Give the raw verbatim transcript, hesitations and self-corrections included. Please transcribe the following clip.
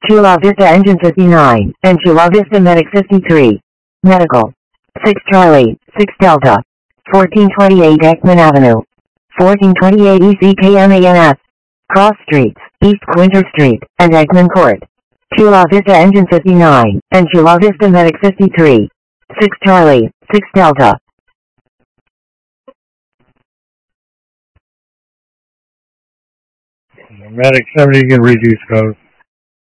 Chula Vista Engine fifty-nine, and Chula Vista Medic fifty-three. Medical. six Charlie, six Delta. fourteen twenty-eight Ekman Avenue. fourteen twenty-eight E C K M A N S. Cross Streets, East Quinter Street, and Ekman Court. Chula Vista Engine fifty-nine, and Chula Vista Medic fifty-three. six Charlie, six Delta. Medic seventy, you can reduce code.